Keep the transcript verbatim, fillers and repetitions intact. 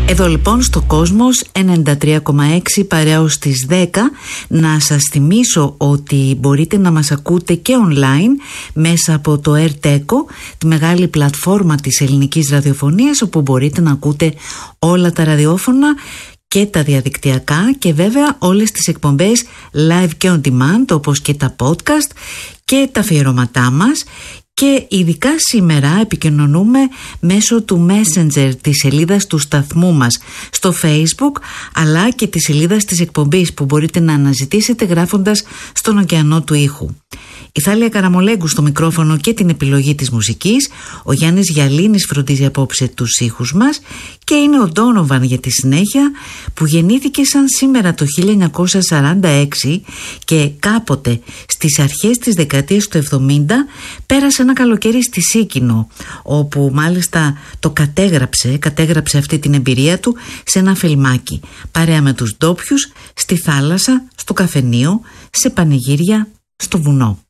Εδώ λοιπόν στο Κόσμος ενενήντα τρία κόμμα έξι παρέα ως τις δέκα. Να σας θυμίσω ότι μπορείτε να μας ακούτε και online μέσα από το Airteco, τη μεγάλη πλατφόρμα της ελληνικής ραδιοφωνίας, όπου μπορείτε να ακούτε όλα τα ραδιόφωνα και τα διαδικτυακά και βέβαια όλες τις εκπομπές live και on demand, όπως και τα podcast και τα αφιερωματά μας. Και ειδικά σήμερα επικοινωνούμε μέσω του Messenger, της σελίδας του σταθμού μας στο Facebook, αλλά και της σελίδας της εκπομπής που μπορείτε να αναζητήσετε γράφοντας στον ωκεανό του ήχου. Η Θάλια Καραμολέγκου στο μικρόφωνο και την επιλογή της μουσικής, ο Γιάννης Γιαλίνης φροντίζει απόψε τους ήχους μας και είναι ο Ντόνοβαν για τη συνέχεια, που γεννήθηκε σαν σήμερα το χίλια εννιακόσια σαράντα έξι και κάποτε στις αρχές της δεκαετίας του εβδομήντα πέρασε ένα καλοκαίρι στη Σίκινο, όπου μάλιστα το κατέγραψε, κατέγραψε αυτή την εμπειρία του σε ένα φιλμάκι, παρέα με τους ντόπιους, στη θάλασσα, στο καφενείο, σε πανηγύρια, στο βουνό.